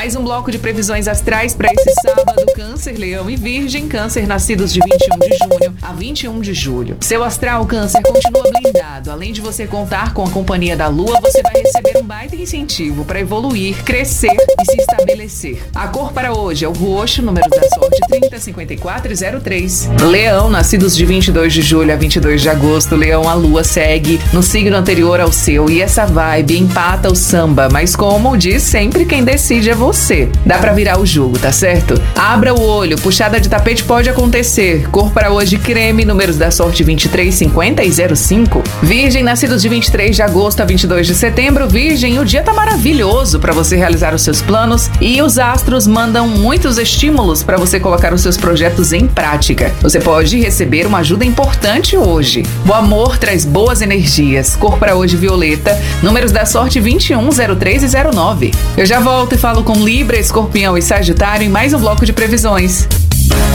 Mais um bloco de previsões astrais para esse sábado. Câncer, Leão e Virgem. Câncer, nascidos de 21 de junho a 21 de julho. Seu astral, Câncer, continua blindado. Além de você contar com a companhia da Lua, você vai receber um baita incentivo para evoluir, crescer e se estabelecer. A cor para hoje é o roxo, números da sorte 30, 54 e 03. Leão, nascidos de 22 de julho a 22 de agosto. Leão, a Lua segue no signo anterior ao seu e essa vibe empata o samba, mas como diz sempre, quem decide é você. Dá pra virar o jogo, tá certo? Abra o olho, puxada de tapete pode acontecer. Cor para hoje creme, números da sorte 23, 50 e 05. Virgem, nascidos de 23 de agosto a 22 de setembro. Virgem, o dia tá maravilhoso para você realizar os seus planos e os astros mandam muitos estímulos para você colocar os seus projetos em prática. Você pode receber uma ajuda importante hoje. O amor traz boas energias. Cor para hoje violeta, números da sorte 21, 03 e 09. Eu já volto e falo com Libra, Escorpião e Sagitário em mais um bloco de previsões.